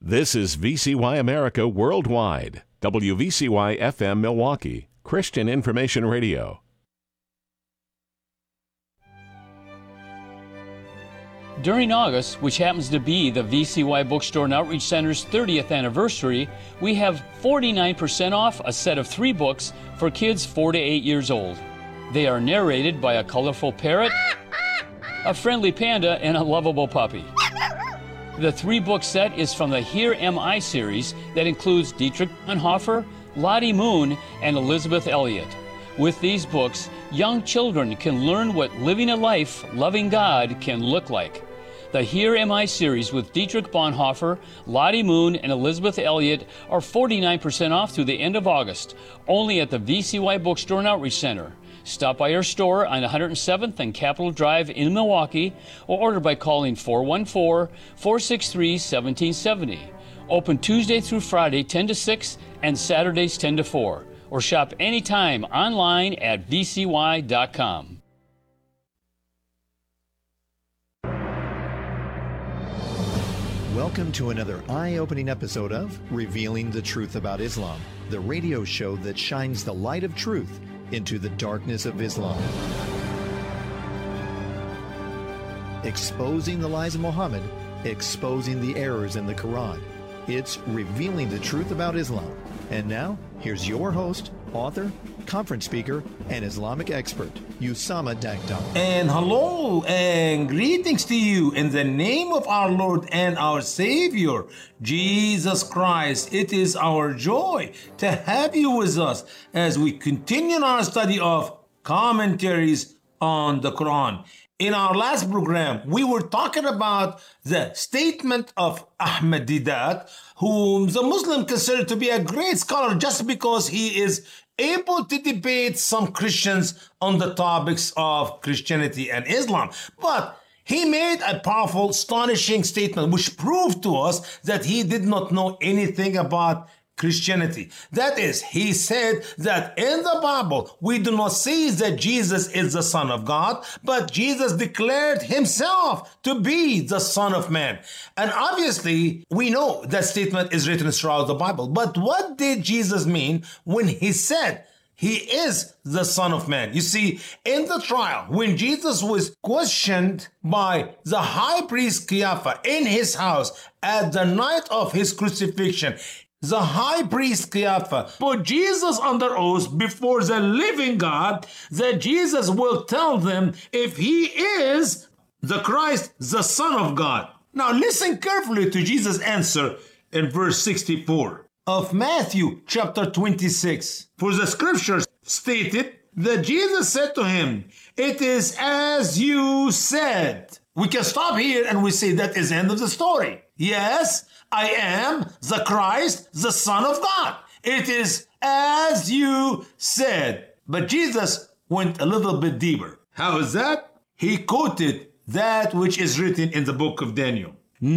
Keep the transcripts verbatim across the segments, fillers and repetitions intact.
This is V C Y America Worldwide, W V C Y F M Milwaukee, Christian Information Radio. During August, which happens to be the V C Y Bookstore and Outreach Center's thirtieth anniversary, we have forty-nine percent off a set of three books for kids four to eight years old. They are narrated by a colorful parrot, a friendly panda, and a lovable puppy. The three-book set is from the Here Am I series that includes Dietrich Bonhoeffer, Lottie Moon, and Elizabeth Elliot. With these books, young children can learn what living a life loving God can look like. The Here Am I series with Dietrich Bonhoeffer, Lottie Moon, and Elizabeth Elliot are forty-nine percent off through the end of August, only at the V C Y Bookstore and Outreach Center. Stop by our store on one hundred seventh and Capitol Drive in Milwaukee, or order by calling four one four, four six three, one seven seven zero. Open Tuesday through Friday ten to six and Saturdays ten to four. Or shop anytime online at v c y dot com. Welcome to another eye-opening episode of Revealing the Truth About Islam, the radio show that shines the light of truth into the darkness of Islam. Exposing the lies of Muhammad, exposing the errors in the Quran. It's Revealing the Truth About Islam. And now, here's your host, author, conference speaker, and Islamic expert, Usama Dagdar. And hello and greetings to you in the name of our Lord and our Savior, Jesus Christ. It is our joy to have you with us as we continue our study of commentaries on the Quran. In our last program, we were talking about the statement of Ahmad Deedat, whom the Muslim considered to be a great scholar just because he is able to debate some Christians on the topics of Christianity and Islam. But he made a powerful, astonishing statement which proved to us that he did not know anything about Christianity. That is, he said that in the Bible, we do not see that Jesus is the Son of God, but Jesus declared himself to be the Son of Man. And obviously, we know that statement is written throughout the Bible. But what did Jesus mean when he said he is the Son of Man? You see, in the trial, when Jesus was questioned by the high priest Caiaphas in his house at the night of his crucifixion, the high priest Caiaphas put Jesus under oath before the living God that Jesus will tell them if he is the Christ, the Son of God. Now listen carefully to Jesus' answer in verse sixty-four of Matthew chapter twenty-six. For the scriptures stated that Jesus said to him, "It is as you said." We can stop here and we say that is the end of the story. Yes, I am the Christ, the Son of God. It is as you said. But Jesus went a little bit deeper. How is that? He quoted that which is written in the book of Daniel.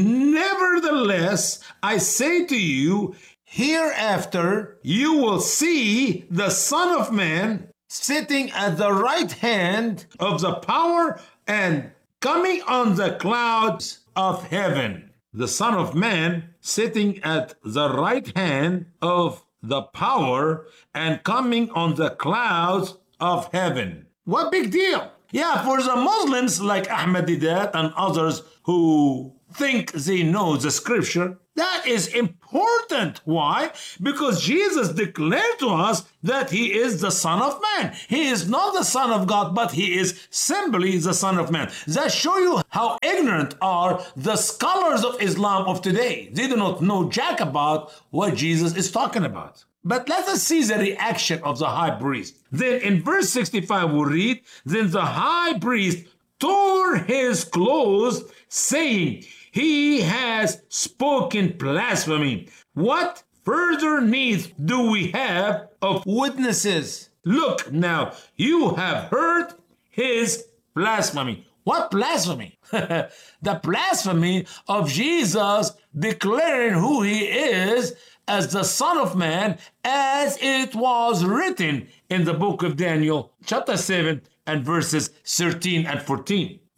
Nevertheless, I say to you, hereafter you will see the Son of Man sitting at the right hand of the power and coming on the clouds of heaven. The Son of Man sitting at the right hand of the power and coming on the clouds of heaven. What big deal? Yeah, for the Muslims like Ahmad Deedat and others who think they know the scripture, that is important. Why? Because Jesus declared to us that he is the Son of Man. He is not the Son of God, but he is simply the Son of Man. That show you how ignorant are the scholars of Islam of today. They do not know jack about what Jesus is talking about. But let us see the reaction of the high priest. Then in verse sixty-five we read, then the high priest tore his clothes, saying, he has spoken blasphemy. What further need do we have of witnesses? Look now, you have heard his blasphemy. What blasphemy? The blasphemy of Jesus declaring who he is as the Son of Man, as it was written in the book of Daniel, chapter seven and verses thirteen and fourteen.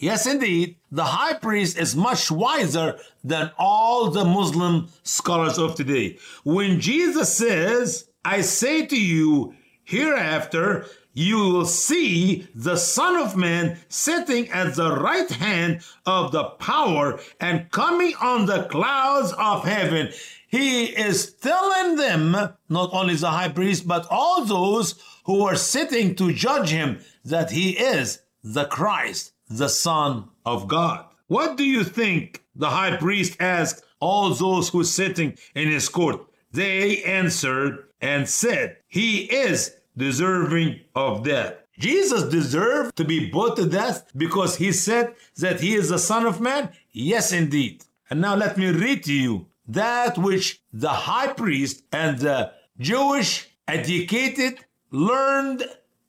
Yes, indeed, the high priest is much wiser than all the Muslim scholars of today. When Jesus says, I say to you, hereafter you will see the Son of Man sitting at the right hand of the power and coming on the clouds of heaven. He is telling them, not only the high priest, but all those who are sitting to judge him, that he is the Christ, the Son of God. What do you think the high priest asked all those who are sitting in his court? They answered and said, he is deserving of death. Jesus deserved to be put to death because he said that he is the Son of Man? Yes, indeed. And now let me read to you that which the high priest and the Jewish educated, learned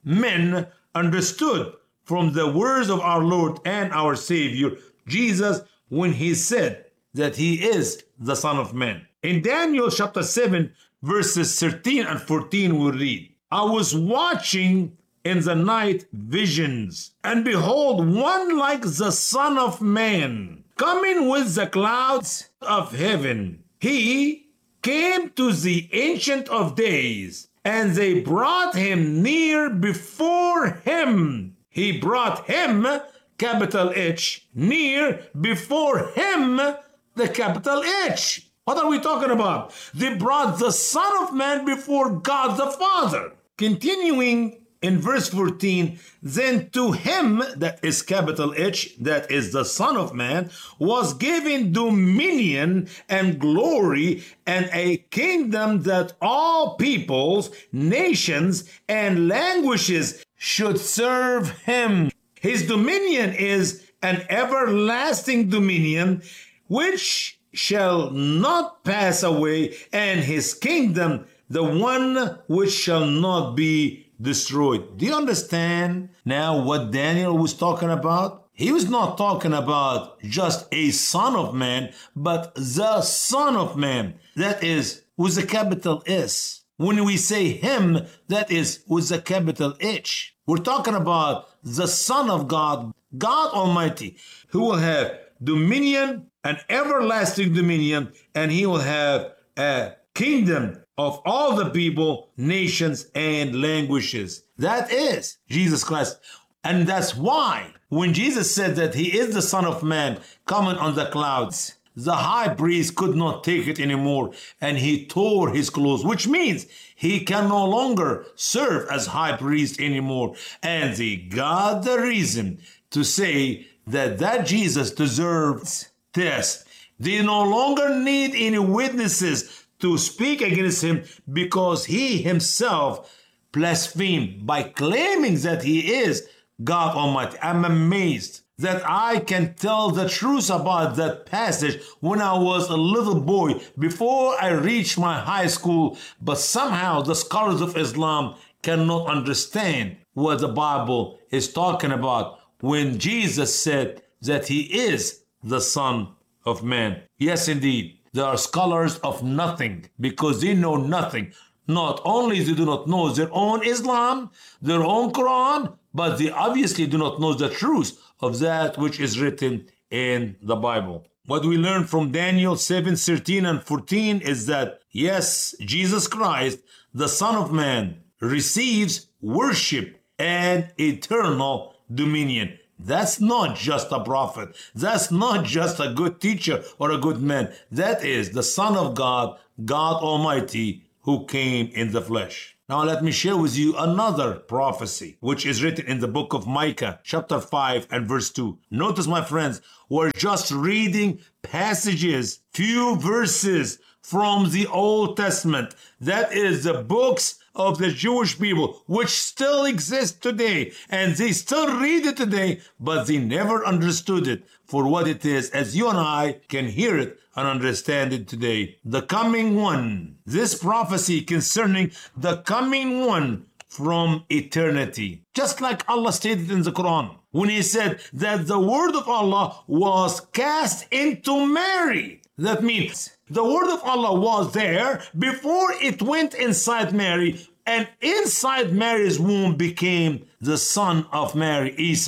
men understood from the words of our Lord and our Savior, Jesus, when he said that he is the Son of Man. In Daniel chapter seven, verses thirteen and fourteen, we read, I was watching in the night visions, and behold, one like the Son of Man, coming with the clouds of heaven. He came to the Ancient of Days, and they brought him near before him. He brought him, capital H, near before him, the capital H. What are we talking about? They brought the Son of Man before God the Father. Continuing in verse fourteen, then to him, that is capital H, that is the Son of Man, was given dominion and glory and a kingdom that all peoples, nations, and languages should serve him. His dominion is an everlasting dominion which shall not pass away, and his kingdom the one which shall not be destroyed. Do you understand now what Daniel was talking about? He was not talking about just a Son of Man, but the Son of Man. That is with a capital S. When we say him, that is with a capital H. We're talking about the Son of God, God Almighty, who will have dominion, an everlasting dominion, and he will have a kingdom of all the people, nations, and languages. That is Jesus Christ. And that's why when Jesus said that he is the Son of Man coming on the clouds, the high priest could not take it anymore, and he tore his clothes, which means he can no longer serve as high priest anymore. And they got the reason to say that that Jesus deserves this. They no longer need any witnesses to speak against him because he himself blasphemed by claiming that he is God Almighty. I'm amazed that I can tell the truth about that passage when I was a little boy, before I reached my high school, but somehow the scholars of Islam cannot understand what the Bible is talking about when Jesus said that he is the Son of Man. Yes, indeed. They are scholars of nothing because they know nothing. Not only they do not know their own Islam, their own Quran, but they obviously do not know the truth of that which is written in the Bible. What we learn from Daniel seven, thirteen and fourteen is that, yes, Jesus Christ, the Son of Man, receives worship and eternal dominion. That's not just a prophet. That's not just a good teacher or a good man. That is the Son of God, God Almighty, who came in the flesh. Now let me share with you another prophecy, which is written in the book of Micah, chapter five and verse two. Notice, my friends, we're just reading passages, few verses from the Old Testament. That is the books of the Jewish people, which still exist today, and they still read it today, but they never understood it for what it is, as you and I can hear it and understand it today. The coming one, this prophecy concerning the coming one from eternity, just like Allah stated in the Quran, when he said that the word of Allah was cast into Mary. That means the word of Allah was there before it went inside Mary, and inside Mary's womb became the son of Mary, Isa,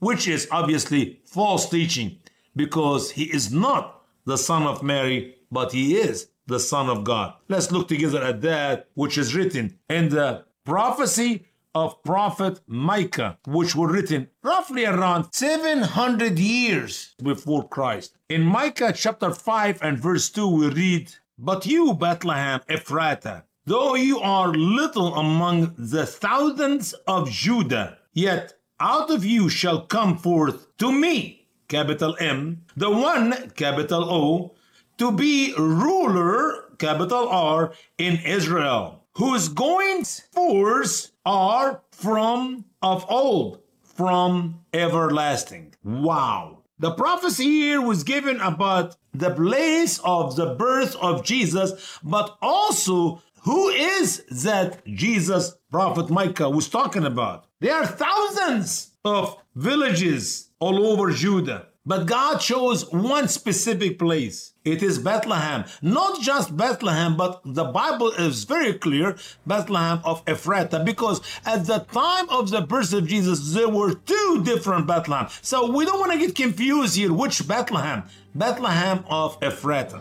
which is obviously false teaching, because he is not the son of Mary, but he is the Son of God. Let's look together at that, which is written in the prophecy of prophet Micah, which were written roughly around seven hundred years before Christ. In Micah chapter five and verse two, we read, "But you, Bethlehem Ephratah, though you are little among the thousands of Judah, yet out of you shall come forth to me," capital M, "the one," capital O, "to be ruler," capital R, "in Israel, whose goings forth are from of old, from everlasting." Wow. The prophecy here was given about the place of the birth of Jesus, but also who is that Jesus prophet Micah was talking about. There are thousands of villages all over Judah, but God chose one specific place. It is Bethlehem. Not just Bethlehem, but the Bible is very clear, Bethlehem of Ephratah, because at the time of the birth of Jesus, there were two different Bethlehem. So we don't want to get confused here. Which Bethlehem? Bethlehem of Ephratah.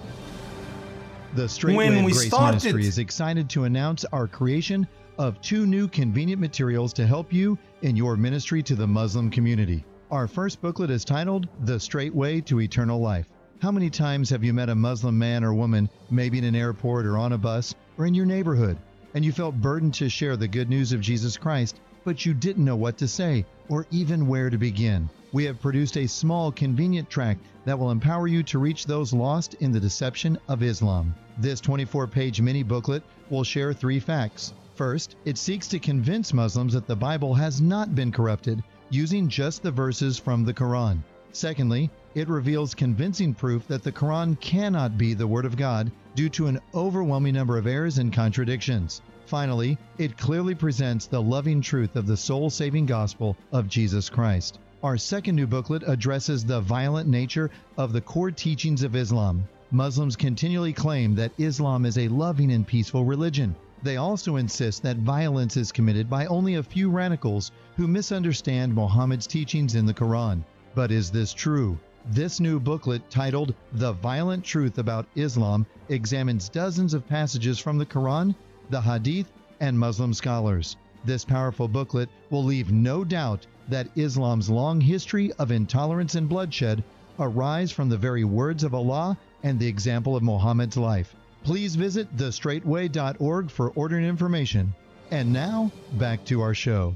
The Straightway of Grace started, Ministry is excited to announce our creation of two new convenient materials to help you in your ministry to the Muslim community. Our first booklet is titled The Straight Way to Eternal Life. How many times have you met a Muslim man or woman, maybe in an airport or on a bus or in your neighborhood, and you felt burdened to share the good news of Jesus Christ, but you didn't know what to say or even where to begin? We have produced a small, convenient tract that will empower you to reach those lost in the deception of Islam. This twenty-four page mini booklet will share three facts. First, it seeks to convince Muslims that the Bible has not been corrupted, using just the verses from the Quran. Secondly, it reveals convincing proof that the Quran cannot be the Word of God due to an overwhelming number of errors and contradictions. Finally, it clearly presents the loving truth of the soul-saving gospel of Jesus Christ. Our second new booklet addresses the violent nature of the core teachings of Islam. Muslims continually claim that Islam is a loving and peaceful religion. They also insist that violence is committed by only a few radicals who misunderstand Muhammad's teachings in the Quran. But is this true? This new booklet, titled The Violent Truth About Islam, examines dozens of passages from the Quran, the Hadith, and Muslim scholars. This powerful booklet will leave no doubt that Islam's long history of intolerance and bloodshed arise from the very words of Allah and the example of Muhammad's life. Please visit the straightway dot org for ordering information. And now, back to our show.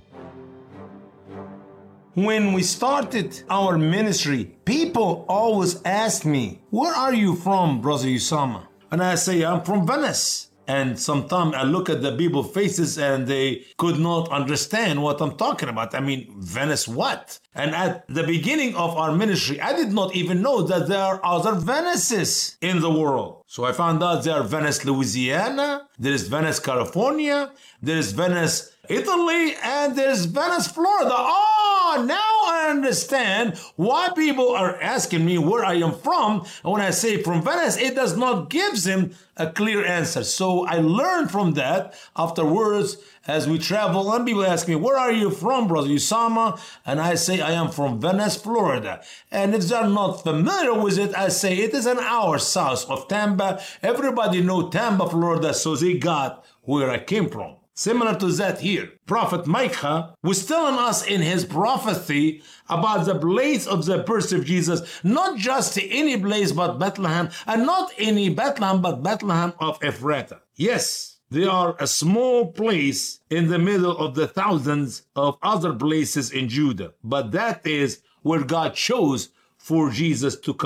When we started our ministry, people always ask me, "Where are you from, Brother Usama?" And I say, "I'm from Venice." And sometimes I look at the people's faces and they could not understand what I'm talking about. I mean, Venice what? And at the beginning of our ministry, I did not even know that there are other Venices in the world. So I found out there are Venice, Louisiana, there is Venice, California, there is Venice, Italy, and there's Venice, Florida. Oh, now I understand why people are asking me where I am from. And when I say from Venice, it does not give them a clear answer. So I learned from that afterwards as we travel. And people ask me, "Where are you from, Brother Usama?" And I say, "I am from Venice, Florida." And if they're not familiar with it, I say it is an hour south of Tampa. Everybody know Tampa, Florida, so they got where I came from. Similar to that here, Prophet Micah was telling us in his prophecy about the place of the birth of Jesus, not just any place but Bethlehem, and not any Bethlehem but Bethlehem of Ephratah. Yes, they are a small place in the middle of the thousands of other places in Judah, but that is where God chose for Jesus to come.